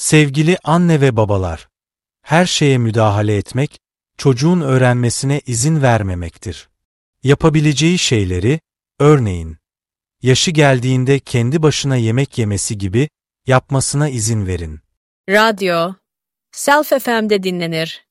Sevgili anne ve babalar, her şeye müdahale etmek, çocuğun öğrenmesine izin vermemektir. Yapabileceği şeyleri, örneğin, yaşı geldiğinde kendi başına yemek yemesi gibi yapmasına izin verin. Radyo, Self FM'de dinlenir.